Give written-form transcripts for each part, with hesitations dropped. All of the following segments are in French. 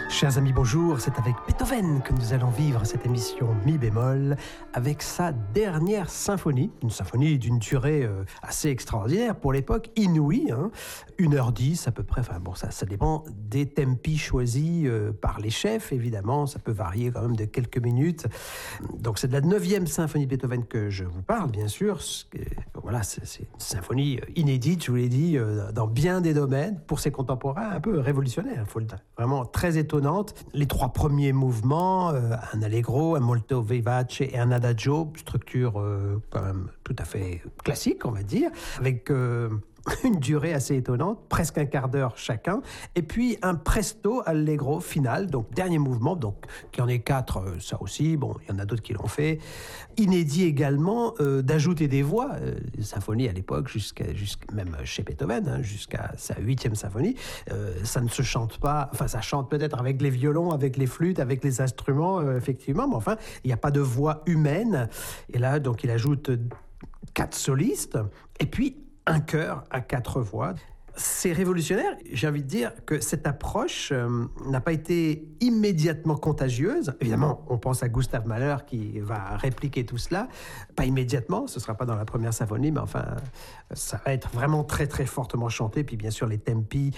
Chers amis, bonjour, c'est avec Beethoven que nous allons vivre cette émission Mi bémol avec sa dernière symphonie, une symphonie d'une durée assez extraordinaire pour l'époque, inouïe, 1h10 à peu près, enfin bon ça dépend des tempi choisis par les chefs évidemment, ça peut varier quand même de quelques minutes. Donc c'est de la 9e symphonie de Beethoven que je vous parle bien sûr, voilà c'est une symphonie inédite, je vous l'ai dit, dans bien des domaines, pour ses contemporains un peu révolutionnaire, il faut le dire, vraiment très étonnante. Les 3 premiers mouvements, un allegro, un molto vivace et un adagio, structure quand même tout à fait classique, on va dire, avec une durée assez étonnante, presque un quart d'heure chacun, et puis un presto allegro final, donc dernier mouvement, donc qui en est 4, ça aussi, bon, il y en a d'autres qui l'ont fait. Inédit également d'ajouter des voix, les symphonies à l'époque, même chez Beethoven, jusqu'à sa 8e symphonie, ça ne se chante pas, enfin ça chante peut-être avec les violons, avec les flûtes, avec les instruments, effectivement, mais enfin, il n'y a pas de voix humaine, et là, donc il ajoute 4 solistes, et puis un chœur à 4 voix. C'est révolutionnaire. J'ai envie de dire que cette approche n'a pas été immédiatement contagieuse. Évidemment, on pense à Gustav Mahler qui va répliquer tout cela. Pas immédiatement, ce ne sera pas dans la première symphonie, mais enfin, ça va être vraiment très très fortement chanté. Puis bien sûr, les tempi,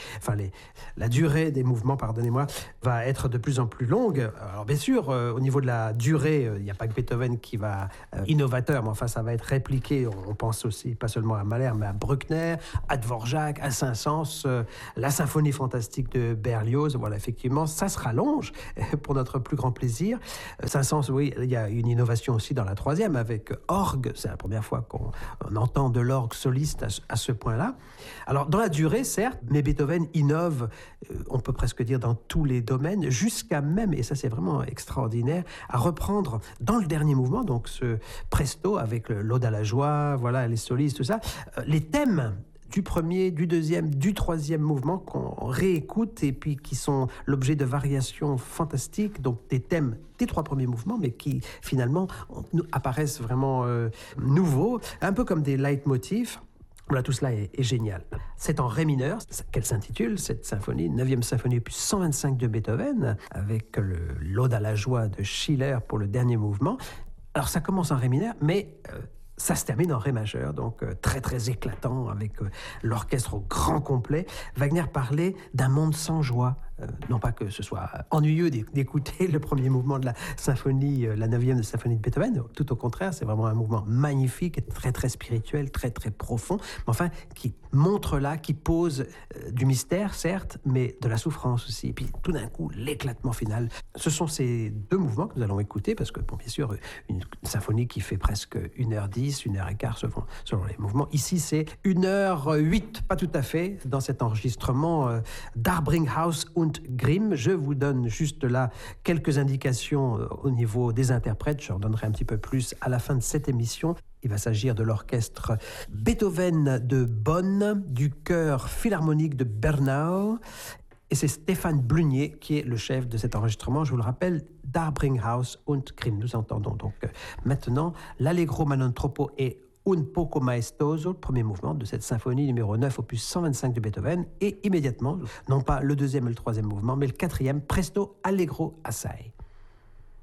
la durée des mouvements, pardonnez-moi, va être de plus en plus longue. Alors bien sûr, au niveau de la durée, il n'y a pas que Beethoven qui va innovateur, mais enfin, ça va être répliqué. On pense aussi, pas seulement à Mahler, mais à Bruckner, à Dvorak, à Saint-Saëns, la symphonie fantastique de Berlioz, voilà, effectivement, ça se rallonge pour notre plus grand plaisir. Saint-Saëns, oui, il y a une innovation aussi dans la 3e avec orgue, c'est la première fois qu'on entend de l'orgue soliste à ce point-là. Alors, dans la durée, certes, mais Beethoven innove, on peut presque dire dans tous les domaines, jusqu'à même, et ça c'est vraiment extraordinaire, à reprendre dans le dernier mouvement, donc ce presto avec l'Ode à la joie, voilà, les solistes, tout ça, les thèmes du premier, du deuxième, du 3e mouvement qu'on réécoute et puis qui sont l'objet de variations fantastiques, donc des thèmes des 3 premiers mouvements, mais qui finalement apparaissent vraiment nouveaux, un peu comme des leitmotifs. Voilà, tout cela est génial. C'est en ré mineur qu'elle s'intitule, cette symphonie, 9e symphonie opus 125 de Beethoven, avec l'Ode à la joie de Schiller pour le dernier mouvement. Alors ça commence en ré mineur, mais ça se termine en ré majeur, donc très très éclatant, avec l'orchestre au grand complet. Wagner parlait d'un monde sans joie. Non pas que ce soit ennuyeux d'écouter le premier mouvement de la symphonie, la 9e symphonie de Beethoven, tout au contraire, c'est vraiment un mouvement magnifique, très très spirituel, très très profond, mais enfin qui montre là, qui pose du mystère certes, mais de la souffrance aussi. Et puis tout d'un coup, l'éclatement final. Ce sont ces 2 mouvements que nous allons écouter, parce que bon, bien sûr, une symphonie qui fait presque 1h10, 1h15 selon les mouvements. Ici, c'est 1h08, pas tout à fait, dans cet enregistrement d'Arbringhaus und Grimm. Je vous donne juste là quelques indications au niveau des interprètes. Je en donnerai un petit peu plus à la fin de cette émission. Il va s'agir de l'orchestre Beethoven de Bonn, du chœur philharmonique de Bernau. Et c'est Stéphane Blunier qui est le chef de cet enregistrement, je vous le rappelle, d'Arbringhaus und Grimm. Nous entendons donc maintenant l'Allegro ma non troppo et Un poco maestoso, le premier mouvement de cette symphonie numéro 9, opus 125 de Beethoven, et immédiatement, non pas le 2e et le 3e mouvement, mais le 4e, presto allegro assai.